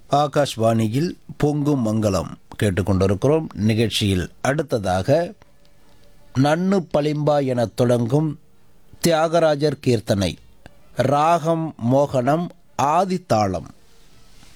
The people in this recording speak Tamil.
ஆகாஷ்வாணியில் பொங்கும் மங்களம் கேட்டுக்கொண்டிருக்கிறோம். நிகழ்ச்சியில் அடுத்ததாக நன்னு பளிம்பா என தொடங்கும் தியாகராஜர் கீர்த்தனை, ராகம் மோகனம், ஆதித்தாளம்.